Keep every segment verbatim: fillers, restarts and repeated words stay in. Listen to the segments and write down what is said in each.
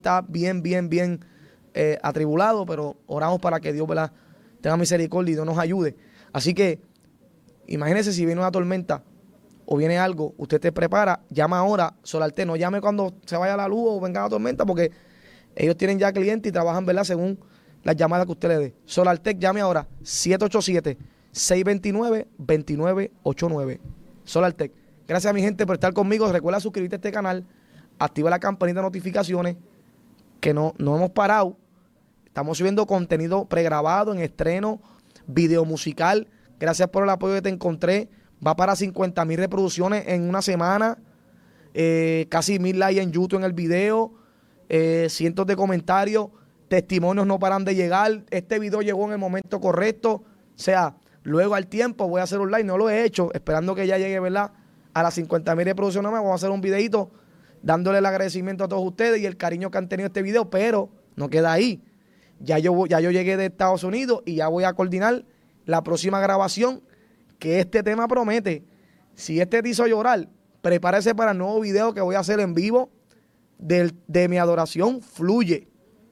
está bien, bien, bien eh, atribulado, pero oramos para que Dios, ¿verdad?, tenga misericordia y Dios nos ayude. Así que imagínese si viene una tormenta o viene algo, usted te prepara, llama ahora, Solartec, no llame cuando se vaya la luz o venga la tormenta, porque ellos tienen ya clientes y trabajan, ¿verdad?, según las llamadas que usted le dé. Solartec, llame ahora, siete ocho siete, seis dos nueve, dos nueve ocho nueve. Solartec. Gracias a mi gente por estar conmigo. Recuerda suscribirte a este canal, activa la campanita de notificaciones, que no, no hemos parado. Estamos subiendo contenido pregrabado, en estreno, video musical. Gracias por el apoyo que te encontré. Va para cincuenta mil reproducciones en una semana. Eh, casi mil likes en YouTube en el video. Eh, cientos de comentarios. Testimonios no paran de llegar. Este video llegó en el momento correcto. O sea, luego al tiempo voy a hacer un live. No lo he hecho. Esperando que ya llegue, ¿verdad?, a las cincuenta mil reproducciones. Vamos a hacer un videito dándole el agradecimiento a todos ustedes y el cariño que han tenido este video. Pero no queda ahí. Ya yo, ya yo llegué de Estados Unidos y ya voy a coordinar la próxima grabación, que este tema promete. Si este te hizo llorar, prepárese para el nuevo video que voy a hacer en vivo de, de mi adoración. Fluye.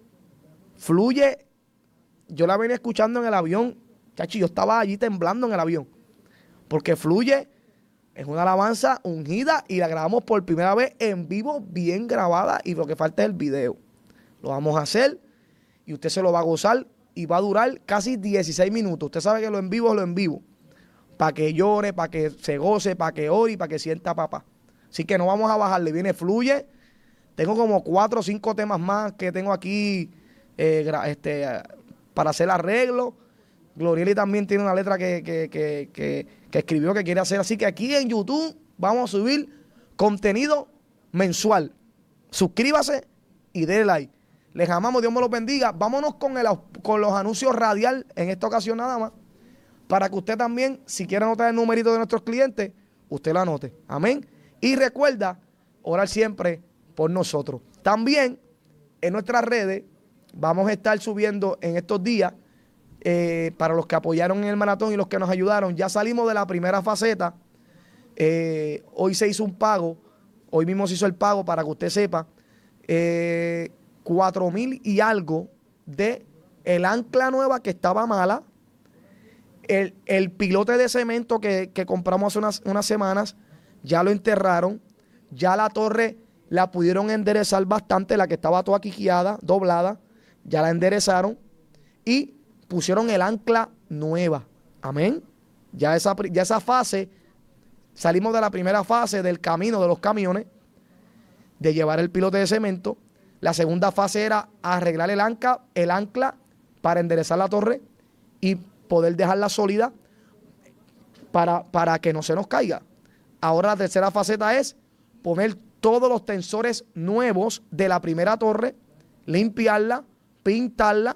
Fluye. Yo la venía escuchando en el avión. Chachi, yo estaba allí temblando en el avión. Porque Fluye es una alabanza ungida y la grabamos por primera vez en vivo, bien grabada, y lo que falta es el video. Lo vamos a hacer y usted se lo va a gozar y va a durar casi dieciséis minutos. Usted sabe que lo en vivo es lo en vivo. Para que llore, para que se goce, para que ore y para que sienta papá. Así que no vamos a bajarle. Viene Fluye. Tengo como cuatro o cinco temas más que tengo aquí eh, este, para hacer arreglo. Glorieli también tiene una letra que, que, que, que, que escribió que quiere hacer. Así que aquí en YouTube vamos a subir contenido mensual. Suscríbase y déle like. Les amamos, Dios me los bendiga. Vámonos con, el, con los anuncios radial en esta ocasión nada más. Para que usted también, si quiere anotar el numerito de nuestros clientes, usted lo anote. Amén. Y recuerda orar siempre por nosotros. También en nuestras redes vamos a estar subiendo en estos días, eh, para los que apoyaron en el maratón y los que nos ayudaron. Ya salimos de la primera faceta. Eh, hoy se hizo un pago. Hoy mismo se hizo el pago, para que usted sepa. Eh, cuatro mil y algo de el ancla nueva que estaba mala. El, el pilote de cemento que, que compramos hace unas, unas semanas, ya lo enterraron. Ya la torre la pudieron enderezar bastante, la que estaba toda quiqueada, doblada, ya la enderezaron y pusieron el ancla nueva. Amén. Ya esa, ya esa fase, salimos de la primera fase del camino de los camiones, de llevar el pilote de cemento. La segunda fase era arreglar el ancla, el ancla para enderezar la torre y poder dejarla sólida para, para que no se nos caiga. Ahora la tercera faceta es poner todos los tensores nuevos de la primera torre, limpiarla, pintarla,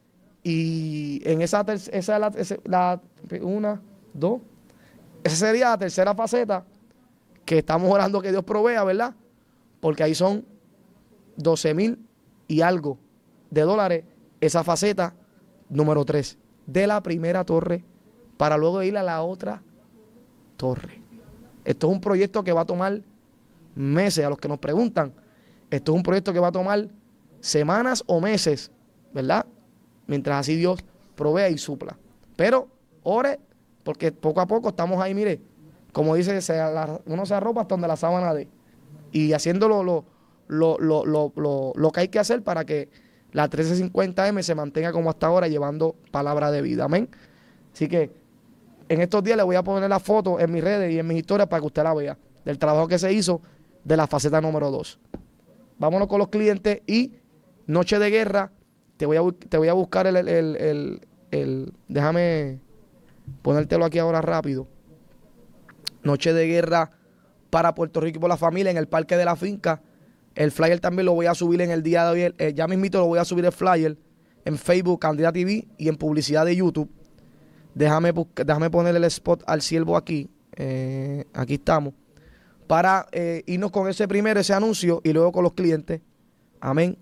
y en esa, esa es la, esa, la una, dos, esa sería la tercera faceta que estamos orando que Dios provea, ¿verdad? Porque ahí son doce mil y algo de dólares, esa faceta número tres de la primera torre, para luego ir a la otra torre. Esto es un proyecto que va a tomar meses. A los que nos preguntan, esto es un proyecto que va a tomar semanas o meses, ¿verdad? Mientras así Dios provea y supla. Pero ore, porque poco a poco estamos ahí, mire, como dice, se, la, uno se arropa hasta donde la sábana de, y haciendo lo, lo, lo, lo, lo, lo, lo que hay que hacer para que la trece cincuenta eme se mantenga como hasta ahora, llevando palabra de vida. Amén. Así que en estos días le voy a poner la foto en mis redes y en mis historias para que usted la vea, del trabajo que se hizo de la faceta número dos. Vámonos con los clientes y Noche de Guerra. Te voy a, te voy a buscar el, el, el, el, el... Déjame ponértelo aquí ahora rápido. Noche de Guerra para Puerto Rico y por la familia en el Parque de la Finca. El flyer también lo voy a subir en el día de hoy. Eh, ya mismito lo voy a subir el flyer en Facebook, Candida T V, y en publicidad de YouTube. Déjame, déjame poner el spot al siervo aquí. Eh, aquí estamos. Para eh, irnos con ese primero, ese anuncio, y luego con los clientes. Amén.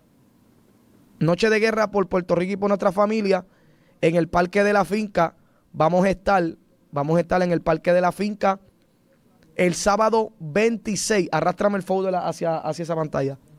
Noche de Guerra por Puerto Rico y por nuestra familia. En el Parque de la Finca vamos a estar, vamos a estar en el Parque de la Finca el sábado veintiséis. Arrástrame el folder hacia, hacia esa pantalla.